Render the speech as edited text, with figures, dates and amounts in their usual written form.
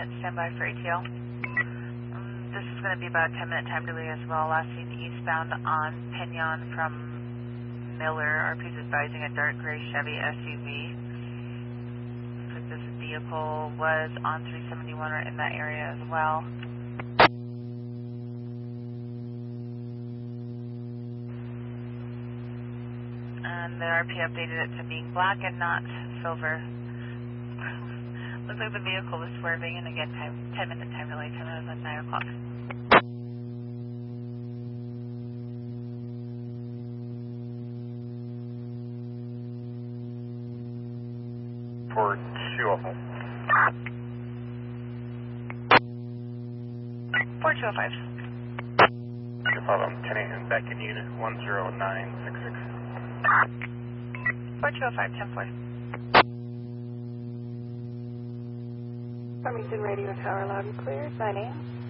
minutes, stand by for ATL. This is going to be about a 10-minute time delay as well. Last seen eastbound on Pinon from Miller. RP is advising a dark gray Chevy SUV. Looks like this vehicle was on 371 or in that area as well. And the RP updated it to being black and not silver. Looks like the vehicle was swerving, and again, 10-minute time delay, 10 minutes at 9 o'clock. For 205. 4205. 205, I'm 10 and back in unit 10966. 4205, 10-4. Farmington Radio Tower, loud and clear. 9 a.m.